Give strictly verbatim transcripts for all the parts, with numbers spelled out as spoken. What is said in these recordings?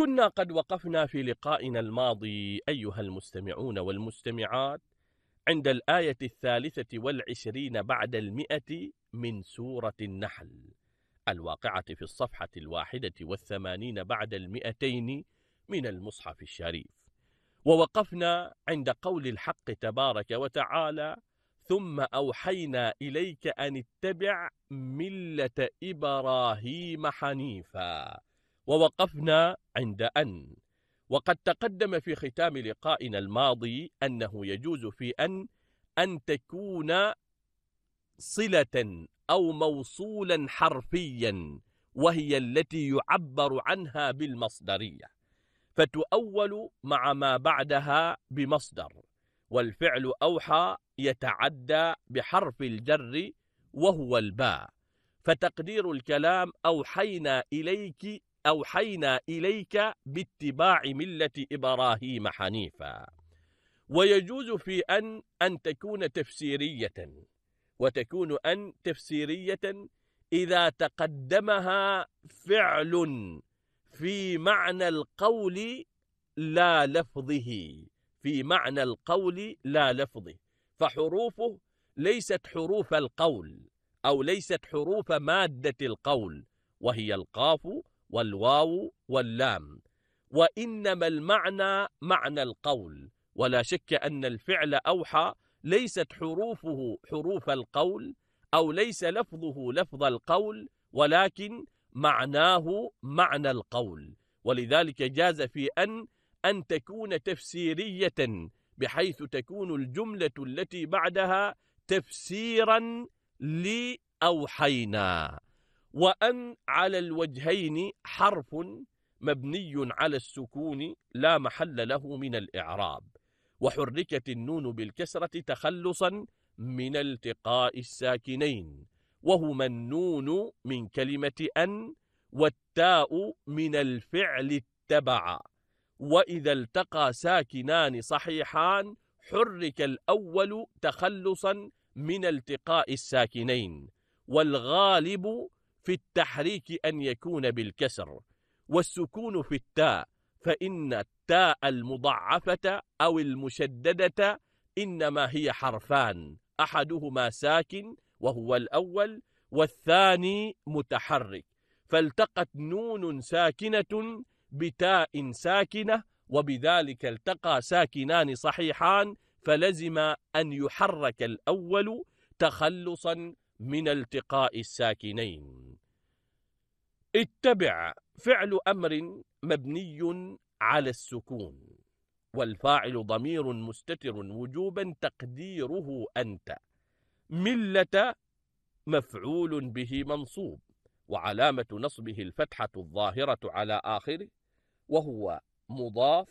كنا قد وقفنا في لقائنا الماضي أيها المستمعون والمستمعات عند الآية الثالثة والعشرين بعد المئة من سورة النحل الواقعة في الصفحة الواحدة والثمانين بعد المئتين من المصحف الشريف. ووقفنا عند قول الحق تبارك وتعالى: ثم أوحينا إليك أن اتبع ملة إبراهيم حنيفا. ووقفنا عند أن، وقد تقدم في ختام لقائنا الماضي أنه يجوز في أن أن تكون صلة أو موصولا حرفيا، وهي التي يعبر عنها بالمصدرية، فتؤول مع ما بعدها بمصدر. والفعل أوحى يتعدى بحرف الجر وهو الباء، فتقدير الكلام أوحينا إليك أوحينا إليك باتباع ملة إبراهيم حنيفا. ويجوز في أن أن تكون تفسيرية، وتكون أن تفسيرية إذا تقدمها فعل في معنى القول لا لفظه، في معنى القول لا لفظه، فحروفه ليست حروف القول أو ليست حروف مادة القول، وهي القاف والواو واللام، وإنما المعنى معنى القول. ولا شك أن الفعل أوحى ليست حروفه حروف القول أو ليس لفظه لفظ القول، ولكن معناه معنى القول. ولذلك جاز في أن أن تكون تفسيرية، بحيث تكون الجملة التي بعدها تفسيرا لأوحينا. وأن على الوجهين حرف مبني على السكون لا محل له من الإعراب، وحركت النون بالكسرة تخلصا من التقاء الساكنين، وهما النون من كلمة أن والتاء من الفعل اتبع. وإذا التقى ساكنان صحيحان حرك الأول تخلصا من التقاء الساكنين، والغالب في التحريك أن يكون بالكسر، والسكون في التاء، فإن التاء المضعفة أو المشددة إنما هي حرفان، أحدهما ساكن وهو الأول، والثاني متحرك، فالتقت نون ساكنة بتاء ساكنة، وبذلك التقى ساكنان صحيحان، فلزم أن يحرك الأول تخلصا من التقاء الساكنين. اتبع فعل أمر مبني على السكون، والفاعل ضمير مستتر وجوبا تقديره أنت. ملة مفعول به منصوب، وعلامة نصبه الفتحة الظاهرة على آخره وهو مضاف.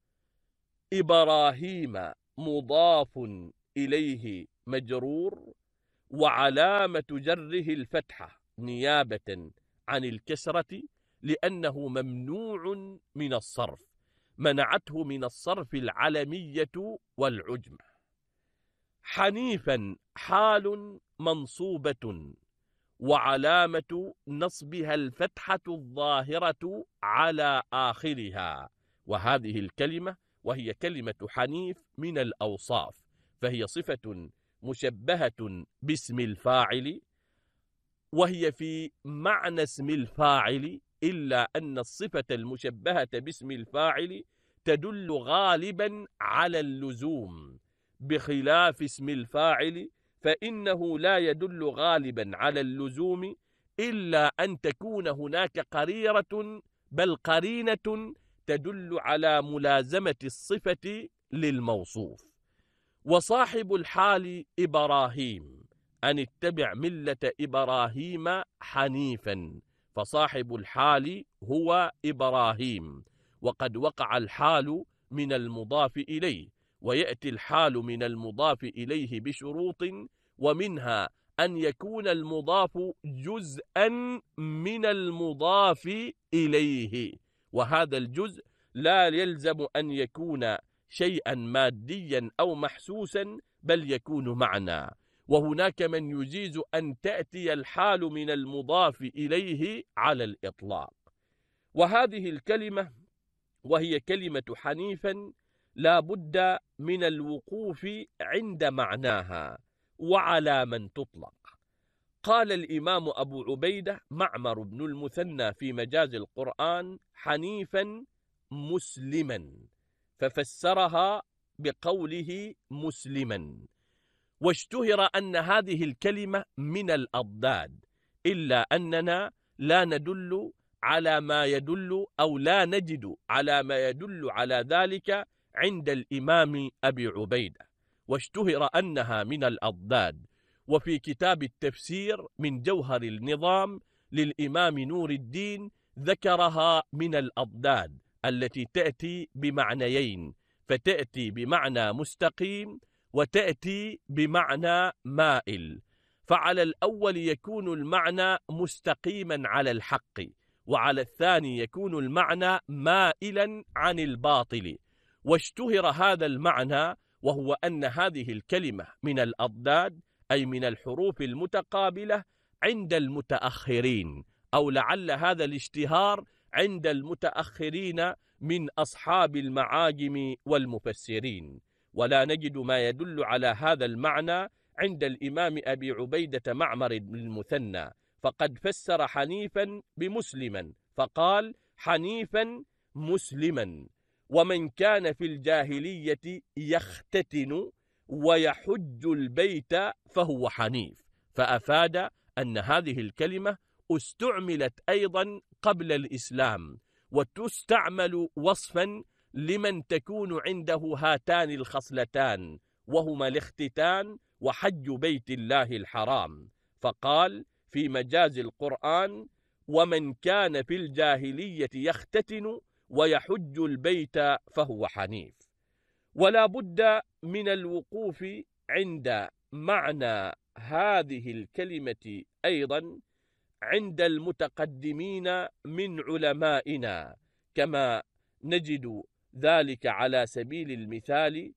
إبراهيم مضاف إليه مجرور، وعلامة جره الفتحة نيابة عن الكسرة، لأنه ممنوع من الصرف، منعته من الصرف العلمية والعجمة. حنيفا حال منصوبة، وعلامة نصبها الفتحة الظاهرة على آخرها. وهذه الكلمة وهي كلمة حنيف من الأوصاف، فهي صفة مشبهة باسم الفاعل، وهي في معنى اسم الفاعل، إلا أن الصفة المشبهة باسم الفاعل تدل غالبا على اللزوم، بخلاف اسم الفاعل فإنه لا يدل غالبا على اللزوم، إلا أن تكون هناك قريرة بل قرينة تدل على ملازمة الصفة للموصوف. وصاحب الحال إبراهيم، أن اتبع ملة إبراهيم حنيفا، فصاحب الحال هو إبراهيم، وقد وقع الحال من المضاف إليه، ويأتي الحال من المضاف إليه بشروط، ومنها أن يكون المضاف جزءا من المضاف إليه، وهذا الجزء لا يلزم أن يكون شيئا ماديا أو محسوسا، بل يكون معنى. وهناك من يجيز أن تأتي الحال من المضاف إليه على الإطلاق. وهذه الكلمة وهي كلمة حنيفا لا بد من الوقوف عند معناها وعلى من تطلق. قال الإمام أبو عبيدة معمر بن المثنى في مجاز القرآن حنيفا مسلما، ففسرها بقوله مسلما. واشتهر أن هذه الكلمة من الأضداد، إلا أننا لا ندل على ما يدل أو لا نجد على ما يدل على ذلك عند الإمام أبي عبيدة، واشتهر أنها من الأضداد. وفي كتاب التفسير من جوهر النظام للإمام نور الدين ذكرها من الأضداد التي تأتي بمعنيين، فتأتي بمعنى مستقيم وتأتي بمعنى مائل. فعلى الأول يكون المعنى مستقيما على الحق، وعلى الثاني يكون المعنى مائلا عن الباطل. واشتهر هذا المعنى وهو أن هذه الكلمة من الأضداد، أي من الحروف المتقابلة عند المتأخرين، أو لعل هذا الاشتهار عند المتأخرين من أصحاب المعاجم والمفسرين. ولا نجد ما يدل على هذا المعنى عند الإمام أبي عبيدة معمر بن المثنى، فقد فسر حنيفا بمسلما فقال حنيفا مسلما. ومن كان في الجاهلية يختتن ويحج البيت فهو حنيف، فأفاد أن هذه الكلمة استعملت أيضا قبل الإسلام، وتستعمل وصفا لمن تكون عنده هاتان الخصلتان، وهما الاختتان وحج بيت الله الحرام. فقال في مجاز القرآن ومن كان في الجاهلية يختتن ويحج البيت فهو حنيف. ولا بد من الوقوف عند معنى هذه الكلمة أيضا عند المتقدمين من علمائنا، كما نجد ذلك على سبيل المثال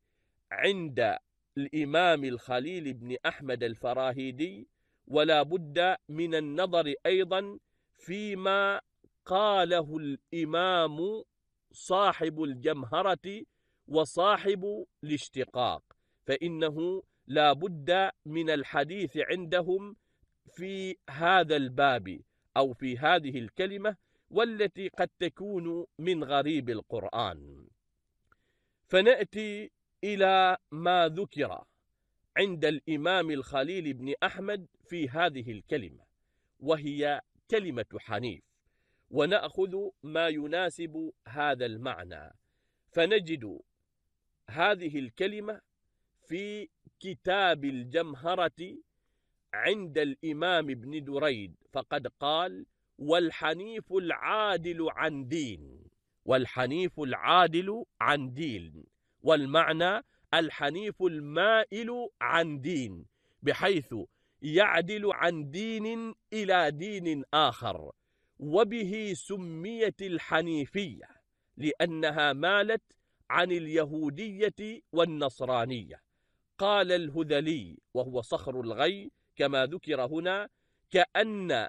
عند الإمام الخليل بن أحمد الفراهيدي. ولا بد من النظر أيضا فيما قاله الإمام صاحب الجمهرة وصاحب الاشتقاق، فإنه لا بد من الحديث عندهم في هذا الباب أو في هذه الكلمة، والتي قد تكون من غريب القرآن. فنأتي إلى ما ذكر عند الإمام الخليل بن أحمد في هذه الكلمة، وهي كلمة حنيف، ونأخذ ما يناسب هذا المعنى. فنجد هذه الكلمة في كتاب الجمهرة عند الإمام ابن دريد، فقد قال والحنيف العادل عن دين، والحنيف العادل عن دين، والمعنى الحنيف المائل عن دين، بحيث يعدل عن دين إلى دين آخر. وبه سميت الحنيفية لأنها مالت عن اليهودية والنصرانية. قال الهذلي وهو صخر الغي كما ذكر هنا كأن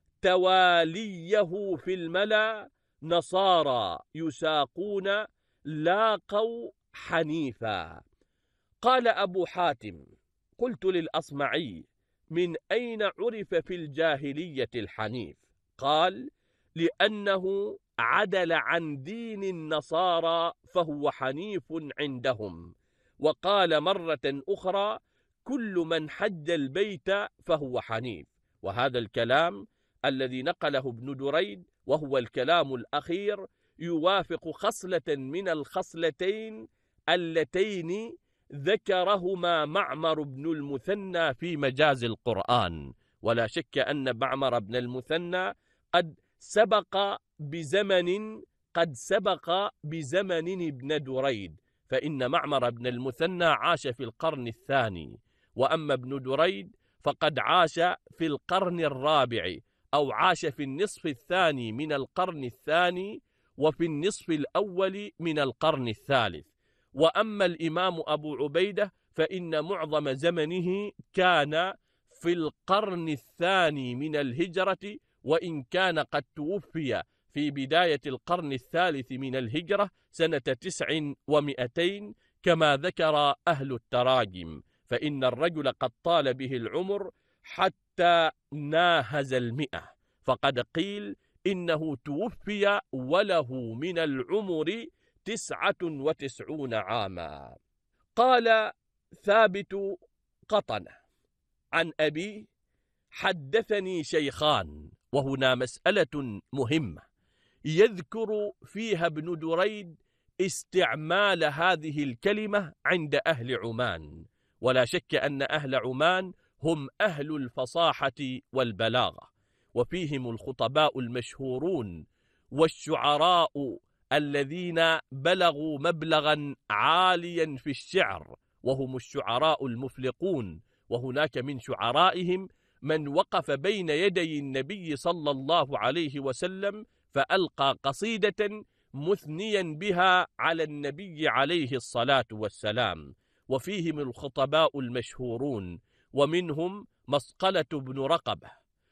تواليه في الملا نصارى يساقون لاقوا حنيفا. قال أبو حاتم قلت للأصمعي من أين عرف في الجاهلية الحنيف؟ قال لأنه عدل عن دين النصارى فهو حنيف عندهم. وقال مرة أخرى كل من حج البيت فهو حنيف. وهذا الكلام الذي نقله ابن دريد وهو الكلام الأخير يوافق خصلة من الخصلتين اللتين ذكرهما معمر بن المثنى في مجاز القرآن. ولا شك أن معمر بن المثنى قد سبق بزمن قد سبق بزمن ابن دريد، فإن معمر بن المثنى عاش في القرن الثاني، وأما ابن دريد فقد عاش في القرن الرابع، أو عاش في النصف الثاني من القرن الثاني وفي النصف الأول من القرن الثالث. وأما الإمام أبو عبيدة فإن معظم زمنه كان في القرن الثاني من الهجرة، وإن كان قد توفي في بداية القرن الثالث من الهجرة سنة تسع ومئتين كما ذكر أهل التراجم، فإن الرجل قد طال به العمر حتى ناهز المئة، فقد قيل إنه توفي وله من العمر تسعة وتسعون عاما. قال ثابت قطنة عن أبي: حدثني شيخان. وهنا مسألة مهمة يذكر فيها ابن دريد استعمال هذه الكلمة عند أهل عمان، ولا شك أن أهل عمان هم أهل الفصاحة والبلاغة، وفيهم الخطباء المشهورون والشعراء الذين بلغوا مبلغا عاليا في الشعر، وهم الشعراء المفلقون. وهناك من شعرائهم من وقف بين يدي النبي صلى الله عليه وسلم فألقى قصيدة مثنيا بها على النبي عليه الصلاة والسلام، وفيهم الخطباء المشهورون، ومنهم مسقلة بن رقبة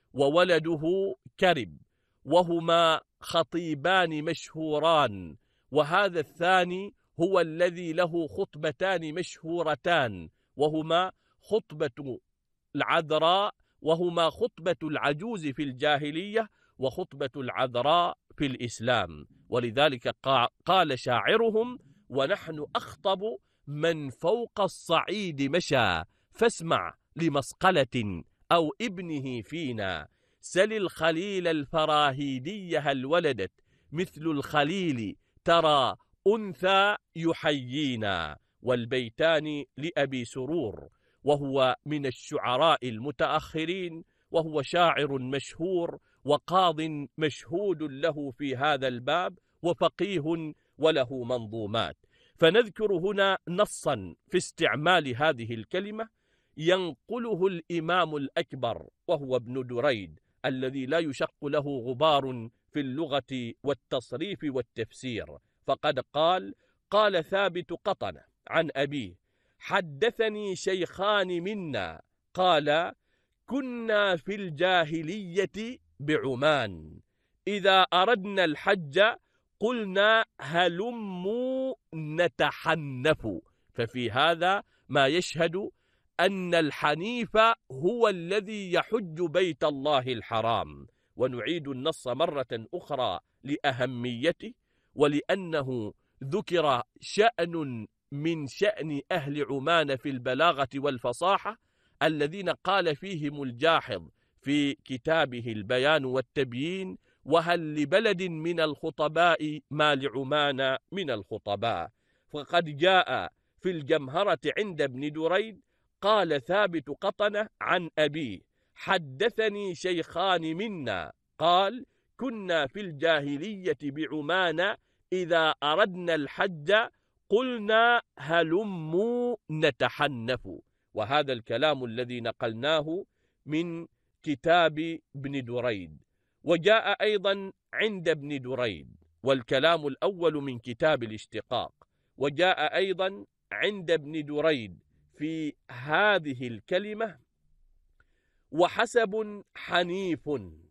وولده كرب، وهما خطيبان مشهوران، وهذا الثاني هو الذي له خطبتان مشهورتان، وهما خطبة العذراء، وهما خطبة العجوز في الجاهلية وخطبة العذراء في الإسلام. ولذلك قال شاعرهم: ونحن أخطب من فوق الصعيد مشى، فاسمع لمسقلة أو ابنه فينا، سل الخليل الفراهيدي هل ولدت مثل الخليل ترى أنثى يحيينا. والبيتان لأبي سرور، وهو من الشعراء المتأخرين، وهو شاعر مشهور وقاض مشهود له في هذا الباب، وفقيه وله منظومات. فنذكر هنا نصا في استعمال هذه الكلمة ينقله الإمام الأكبر وهو ابن دريد، الذي لا يشق له غبار في اللغة والتصريف والتفسير، فقد قال: قال ثابت قطنة عن أبيه: حدثني شيخان منا قال: كنا في الجاهلية بعمان إذا أردنا الحج قلنا هلموا نتحنف. ففي هذا ما يشهد أن الحنيف هو الذي يحج بيت الله الحرام. ونعيد النص مرة أخرى لأهميته، ولأنه ذكر شأن من شأن أهل عمان في البلاغة والفصاحة الذين قال فيهم الجاحظ في كتابه البيان والتبيين: وهل لبلد من الخطباء ما لعمان من الخطباء. فقد جاء في الجمهرة عند ابن دريد: قال ثابت قطنة عن أبيه: حدثني شيخان منا قال: كنا في الجاهلية بعمان إذا أردنا الحج قلنا هلموا نتحنف. وهذا الكلام الذي نقلناه من كتاب ابن دريد. وجاء أيضا عند ابن دريد، والكلام الأول من كتاب الاشتقاق، وجاء أيضا عند ابن دريد في هذه الكلمة: وحسب حنيف،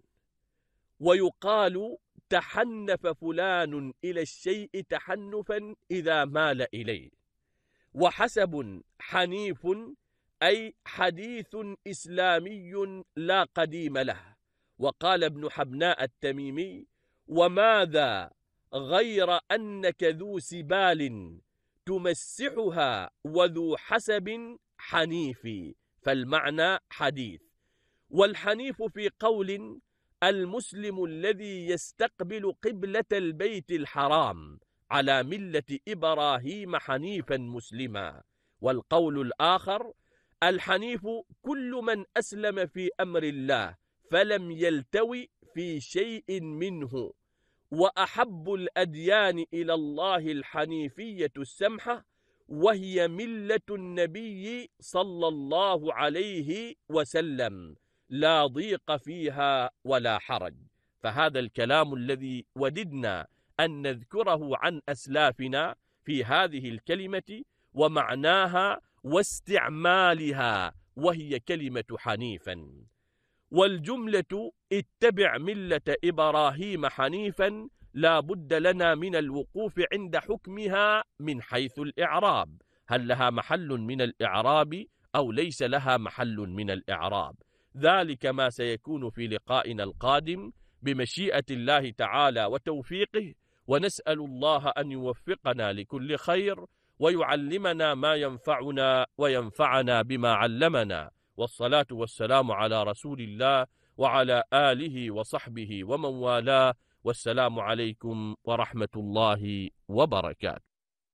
ويقال تحنف فلان إلى الشيء تحنفا إذا مال إليه. وحسب حنيف أي حديث إسلامي لا قديم له. وقال ابن حبناء التميمي: وماذا غير أنك ذو سبال تمسحها وذو حسب حنيف، فالمعنى حديث. والحنيف في قول المسلم الذي يستقبل قبلة البيت الحرام على ملة إبراهيم حنيفا مسلما. والقول الآخر الحنيف كل من أسلم في أمر الله فلم يلتوي في شيء منه. وأحب الأديان إلى الله الحنيفية السمحة، وهي ملة النبي صلى الله عليه وسلم، لا ضيق فيها ولا حرج. فهذا الكلام الذي وددنا أن نذكره عن أسلافنا في هذه الكلمة ومعناها واستعمالها، وهي كلمة حنيفا. والجملة اتبع ملة إبراهيم حنيفا لا بد لنا من الوقوف عند حكمها من حيث الإعراب، هل لها محل من الإعراب أو ليس لها محل من الإعراب؟ ذلك ما سيكون في لقائنا القادم بمشيئة الله تعالى وتوفيقه، ونسأل الله أن يوفقنا لكل خير ويعلمنا ما ينفعنا وينفعنا بما علمنا، والصلاة والسلام على رسول الله وعلى آله وصحبه ومن والاه، والسلام عليكم ورحمة الله وبركاته.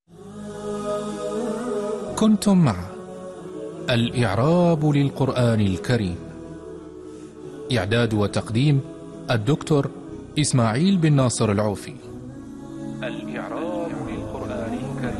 كنتم مع الإعراب للقرآن الكريم، إعداد وتقديم الدكتور إسماعيل بن ناصر العوفي. الإعراب